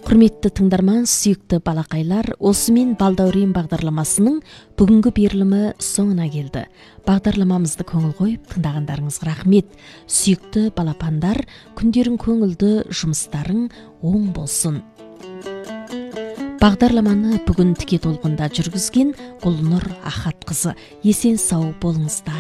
Құрметті тыңдарман, сүйікті балақайлар, осымен Балдәурен бағдарламасының бүгінгі берілімі соңына келді. Бағдарламамызды көңіл қойып тыңдағандарыңызға рахмет. Сүйікті балапандар, күндерің көңілді, жұмыстарың оң болсын. Бағдарламаны бүгін тіке толқында жүргізген Гүлнұр Ахатқызы. Есен сау болыңыздар.